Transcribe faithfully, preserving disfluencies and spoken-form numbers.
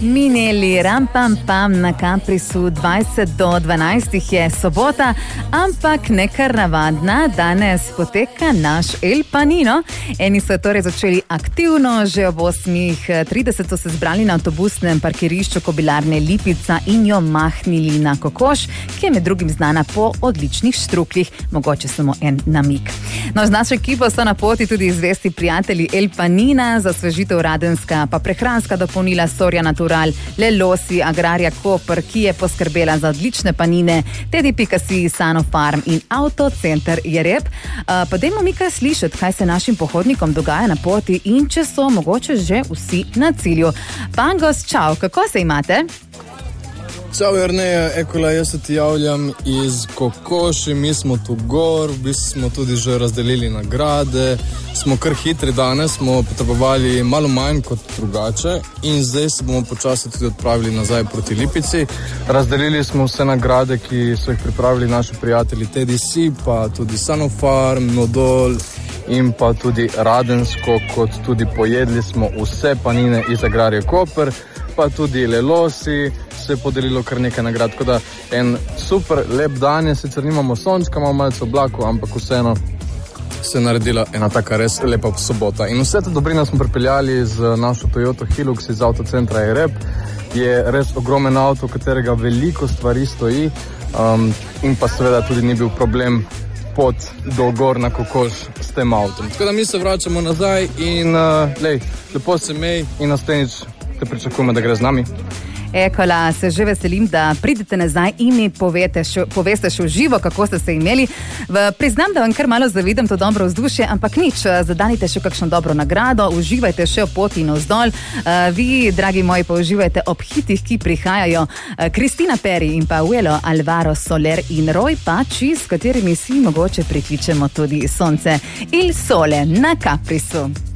Mineli ram pam pam na Caprisu dvajset do dvanajst je sobota, ampak ne kar navadna, danes poteka naš El Panino. Eni so torej začeli aktivno, že ob osmih trideset so se zbrali na avtobusnem parkirišču Kobilarne Lipica in jo mahnili na kokoš, ki je med drugim znana po odličnih štruklih, mogoče samo en namig. No, z našo ekipo so na poti tudi zvesti prijatelji El Panina, za osvežitev radenska pa prehranska dopolnila Soria Natural, Lelosi, Agraria Koper, ki je poskrbela za odlične panine, Tedi pika si, Sanofarm in Avtocenter Jereb. Uh, pa dajmo mi kaj slišati, kaj se našim pohodnikom dogaja na poti in če so mogoče že vsi na cilju. Pangos, čau, kako se imate? Čau, Jerneja, Ekola, jaz se ti javljam iz Kokoši, mi smo tu gor, v bistvu smo tudi že razdelili nagrade, smo kar hitri danes, smo potrebovali malo manj kot drugače in zdaj se bomo počasi tudi odpravili nazaj proti Lipici. Razdelili smo vse nagrade, ki so jih pripravili naši prijatelji Tedi si, pa tudi Sanofarm, Nodol in pa tudi Radensko, kot tudi pojedli smo vse panine iz Agrarije Koper, pa tudi Lelosi, se je podelilo kar nekaj nagrad, tako da en super lep dan je, sicer nimamo sončka, imamo malce oblaku, ampak vseeno se je naredila ena taka res lepa sobota. In vse te dobrine smo pripeljali z našo Toyota Hilux iz Avtocentra Jereb. Je res ogromen avto, katerega veliko stvari stoji, um, in pa seveda tudi ni bil problem pot do gor na Kokoš s tem avtom. Tako da mi se vračamo nazaj in uh, lej, lepo se mej in naslednjič te pričakujemo, da gre z nami. Ekola, se že veselim, da pridete nazaj in mi povete še, poveste še v živo, kako ste se imeli. V, priznam, da vam kar malo zavidam to dobro vzdušje, ampak nič, zadanite še kakšno dobro nagrado, uživajte še v poti navzdol. Vi, dragi moji, pa uživajte ob hitih, ki prihajajo. Kristina Peri in pa Uelo Alvaro Soler in Roy Pači, s katerimi si mogoče prikličemo tudi sonce. Il Sole na Caprisu.